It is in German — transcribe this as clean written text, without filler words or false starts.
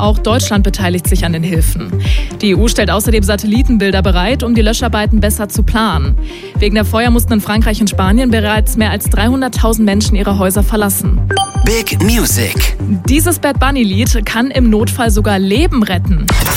auch Deutschland beteiligt sich an den Hilfen. Die EU stellt außerdem Satellitenbilder bereit, um die Löscharbeiten besser zu planen. Wegen der Feuer mussten in Frankreich und Spanien bereits mehr als 300.000 Menschen ihre Häuser verlassen. Big Music. Dieses Bad Bunny-Lied kann im Notfall sogar Leben retten.